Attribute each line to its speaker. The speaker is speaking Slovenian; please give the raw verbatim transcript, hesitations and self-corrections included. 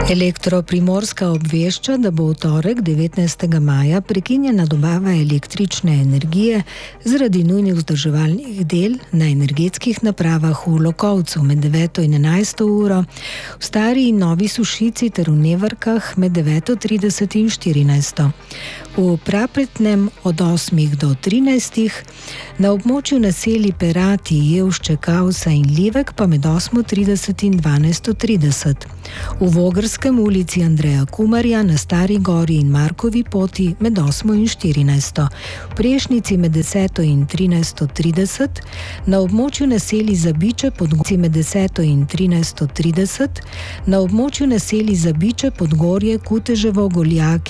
Speaker 1: Elektro-Primorska obvešča, da bo v torek, devetnajstega maja, prekinjena dobava električne energije zaradi nujnih vzdrževalnih del na energetskih napravah v Lokovcu med deveto in enajsto uro, v Stari in Novi Sušici ter v Nevarkah med deveto trideset in štirinajsto. V Prapretnem od osmih do trinajstih, na območju naselij Perati, Jevšče, Kausa in Livek pa med osmo trideset in dvanajsto trideset. V Vogrskem ulici Andreja Kumarja, na Stari Gori in Markovi poti med osmo in štirinajsto. V Prešnici med deseto in trinajsto trideset, na območju naselij Zabiče Podgorje med deseto in trinajsto trideset, na območju naselij Zabiče Podgorje, Kuteževo, Goljak